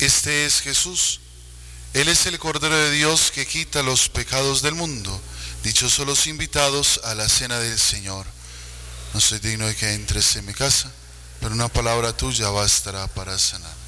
Este es Jesús. Él es el Cordero de Dios que quita los pecados del mundo. Dichosos los invitados a la cena del Señor. No soy digno de que entres en mi casa, pero una palabra tuya bastará para sanar.